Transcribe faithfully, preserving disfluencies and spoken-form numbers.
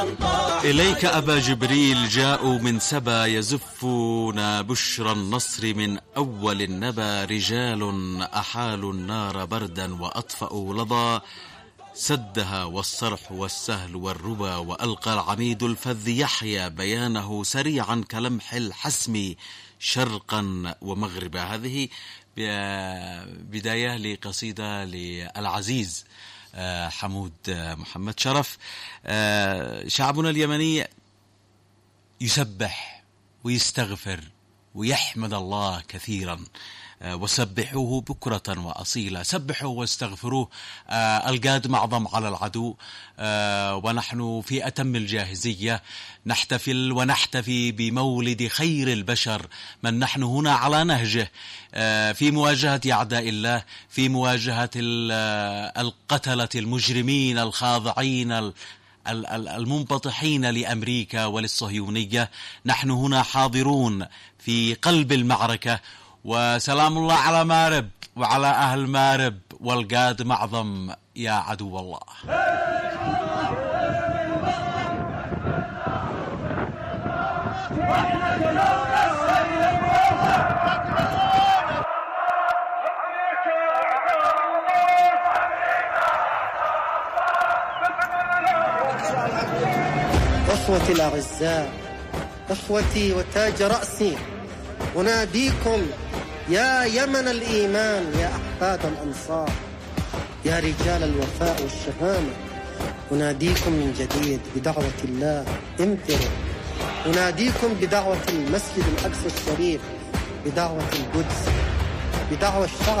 إليك أبا جبريل جاءوا من سبا يزفون بشرى النصر من أول النبا رجال أحالوا النار بردا وأطفأوا لظى سدها والصرح والسهل والربا وألقى العميد الفذ يحيى بيانه سريعا كلمح الحسم شرقا ومغربا. هذه بداية لقصيدة للعزيز حمود محمد شرف. شعبنا اليمني يسبح ويستغفر ويحمد الله كثيرا، وسبحوه بكرة وأصيلا. سبحوا واستغفروه. القاد معظم على العدو، ونحن في أتم الجاهزية نحتفل ونحتفي بمولد خير البشر من نحن هنا على نهجه في مواجهة أعداء الله، في مواجهة القتلة المجرمين الخاضعين المنبطحين لأمريكا وللصهيونية. نحن هنا حاضرون في قلب المعركة، وسلام الله على مارب وعلى أهل مارب والقاد معظم يا عدو الله. أخوتي الأعزاء، أخوتي وتاج رأسي، أناديكم يا يمن الإيمان، يا أحفاد الأنصار، يا رجال الوفاء والشهامة، أناديكم من جديد بدعوة الله امطروا، أناديكم بدعوة المسجد الأقصى الشريف، بدعوة القدس، بدعوة الشعب